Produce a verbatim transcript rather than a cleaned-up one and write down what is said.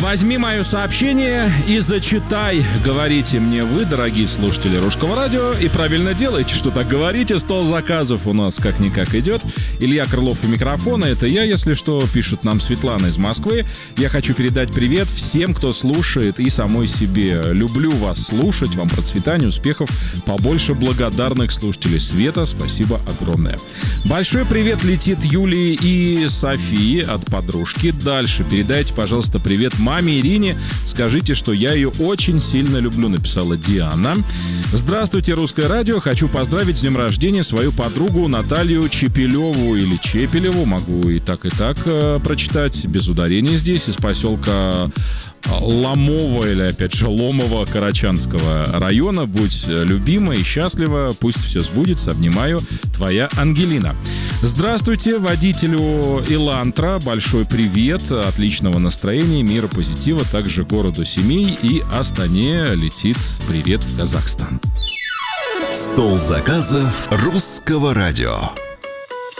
Возьми мое сообщение и зачитай, говорите мне вы, дорогие слушатели Русского радио, и правильно делаете, что так говорите. Стол заказов у нас как-никак идет. Илья Крылов у микрофона, это я, если что, пишет нам Светлана из Москвы. Я хочу передать привет всем, кто слушает, и самой себе. Люблю вас слушать, вам процветания, успехов, побольше благодарных слушателей. Света, спасибо огромное. Большой привет летит Юлии и Софии от подружки. Дальше передайте, пожалуйста, привет маме Ирине. Скажите, что я ее очень сильно люблю, написала Диана. Здравствуйте, Русское радио. Хочу поздравить с днем рождения свою подругу Наталью Чепелеву или Чепелеву. Могу и так, и так э, прочитать, без ударения здесь, из поселка Ломова, или опять же Ломова Карачанского района. Будь любима и счастлива, пусть все сбудется. Обнимаю, твоя Ангелина. Здравствуйте водителю Илантра, большой привет, отличного настроения, мира, позитива, также городу Семей и Астане летит привет в Казахстан. Стол заказов Русского радио.